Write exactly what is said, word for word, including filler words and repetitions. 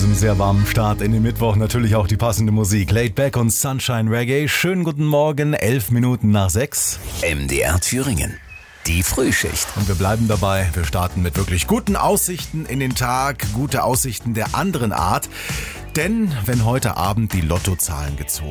diesem sehr warmen Start in den Mittwoch natürlich auch die passende Musik. Laid Back und Sunshine Reggae. Schönen guten Morgen, elf Minuten nach sechs. M D R Thüringen. Die Frühschicht. Und wir bleiben dabei. Wir starten mit wirklich guten Aussichten in den Tag. Gute Aussichten der anderen Art. Denn wenn heute Abend die Lottozahlen gezogen